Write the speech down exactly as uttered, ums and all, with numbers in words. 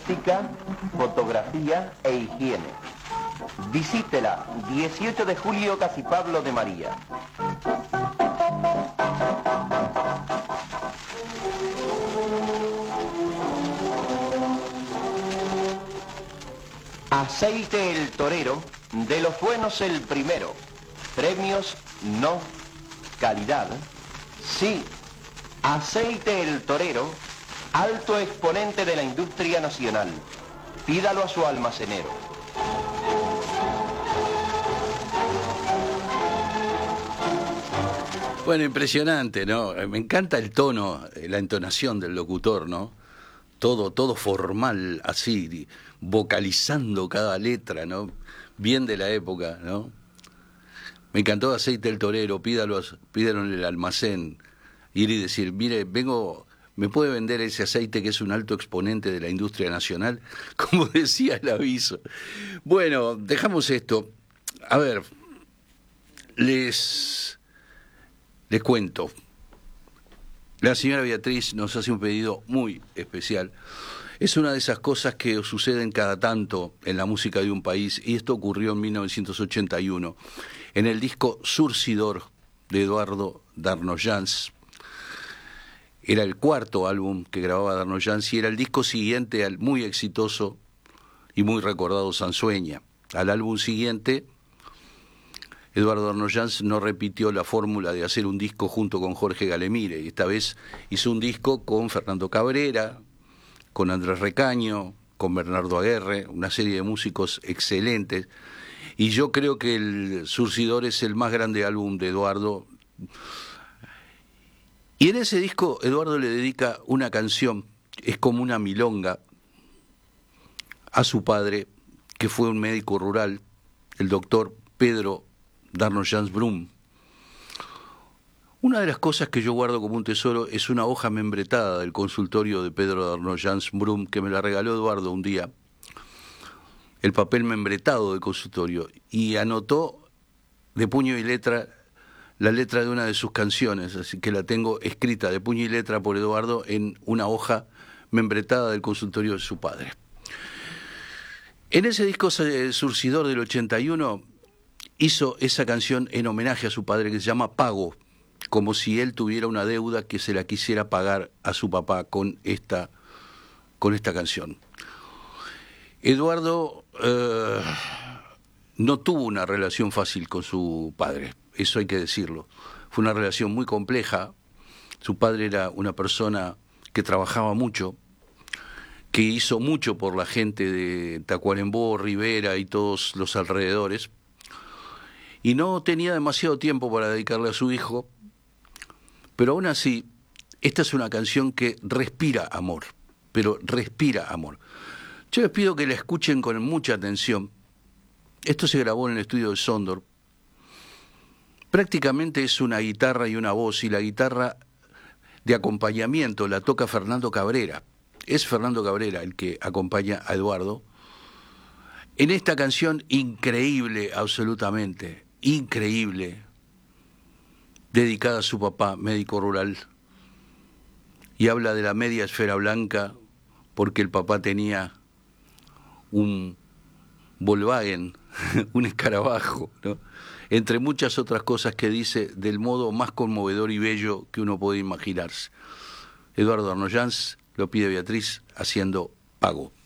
Estética, fotografía e higiene. Visítela, dieciocho de julio, Casi Pablo de María. Aceite El Torero, de los buenos el primero. Premios no, calidad sí. Aceite El Torero, alto exponente de la industria nacional. Pídalo a su almacenero. Bueno, impresionante, ¿no? Me encanta el tono, la entonación del locutor, ¿no? Todo, todo formal, así, vocalizando cada letra, ¿no? Bien de la época, ¿no? Me encantó Aceite El Torero, pídalo, pídalo en el almacén. Ir y decir, mire, vengo, ¿me puede vender ese aceite que es un alto exponente de la industria nacional? Como decía el aviso. Bueno, dejamos esto. A ver, les, les cuento. La señora Beatriz nos hace un pedido muy especial. Es una de esas cosas que suceden cada tanto en la música de un país, y esto ocurrió en mil novecientos ochenta y uno, en el disco Surcidor de Eduardo Darnoyans. Era el cuarto álbum que grababa Darnoyans y era el disco siguiente al muy exitoso y muy recordado Sansueña. Al álbum siguiente, Eduardo Darnoyans no repitió la fórmula de hacer un disco junto con Jorge Galemire, y esta vez hizo un disco con Fernando Cabrera, con Andrés Recaño, con Bernardo Aguerre, una serie de músicos excelentes, y yo creo que el Surcidor es el más grande álbum de Eduardo. Y en ese disco Eduardo le dedica una canción, es como una milonga, a su padre, que fue un médico rural, el doctor Pedro Darnoyans Brum. Una de las cosas que yo guardo como un tesoro es una hoja membretada del consultorio de Pedro Darnoyans Brum, que me la regaló Eduardo un día, el papel membretado del consultorio, y anotó de puño y letra la letra de una de sus canciones, así que la tengo escrita de puño y letra por Eduardo en una hoja membretada del consultorio de su padre. En ese disco Surcidor del ochenta y uno hizo esa canción en homenaje a su padre, que se llama Pago, como si él tuviera una deuda que se la quisiera pagar a su papá con esta, con esta canción. Eduardo eh, no tuvo una relación fácil con su padre, eso hay que decirlo. Fue una relación muy compleja. Su padre era una persona que trabajaba mucho, que hizo mucho por la gente de Tacuarembó, Rivera y todos los alrededores, y no tenía demasiado tiempo para dedicarle a su hijo, pero aún así, esta es una canción que respira amor, pero respira amor. Yo les pido que la escuchen con mucha atención. Esto se grabó en el estudio de Sondor. Prácticamente es una guitarra y una voz, y la guitarra de acompañamiento la toca Fernando Cabrera. Es Fernando Cabrera el que acompaña a Eduardo en esta canción increíble, absolutamente increíble, dedicada a su papá, médico rural, y habla de la media esfera blanca, porque el papá tenía un Volkswagen, un escarabajo, ¿no? Entre muchas otras cosas que dice del modo más conmovedor y bello que uno puede imaginarse. Eduardo Darnoyans lo pide Beatriz haciendo Pago.